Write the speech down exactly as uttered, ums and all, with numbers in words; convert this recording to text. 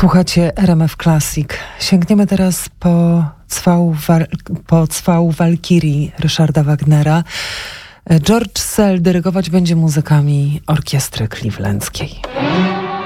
Słuchacie R M F Classic. Sięgniemy teraz po cwał, wal, po cwał Walkirii Ryszarda Wagnera. George Szell dyrygować będzie muzykami orkiestry clevelandzkiej.